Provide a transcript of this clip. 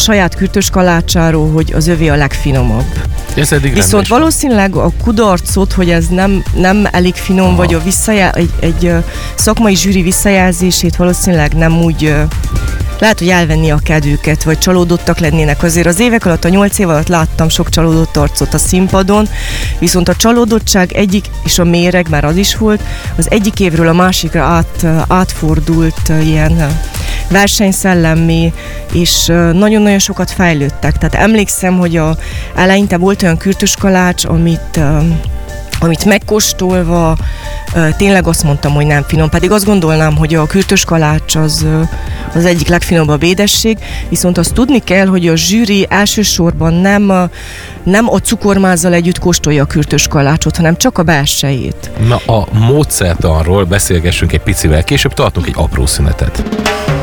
saját kürtös kalácsáról, hogy az övé a legfinomabb. Ez eddig viszont valószínűleg a kudarcot, hogy ez nem elég finom, vagy a egy szakmai zsűri visszajelzését valószínűleg nem úgy... Lehet, hogy elvenni a kedvüket, vagy csalódottak lennének. Azért az évek alatt, a 8 év alatt láttam sok csalódott arcot a színpadon, viszont a csalódottság egyik, és a méreg, már az is volt, az egyik évről a másikra átfordult ilyen versenyszellemé, és nagyon-nagyon sokat fejlődtek. Tehát emlékszem, hogy eleinte volt olyan kürtös kalács, amit megkóstolva tényleg azt mondtam, hogy nem finom, pedig azt gondolnám, hogy a kürtös kalács az egyik legfinomabb édesség, viszont azt tudni kell, hogy a zsűri elsősorban nem a cukormázzal együtt kóstolja a kürtös kalácsot, hanem csak a belsejét. Na, a módszertanról beszélgessünk egy picivel később, tartunk egy apró szünetet.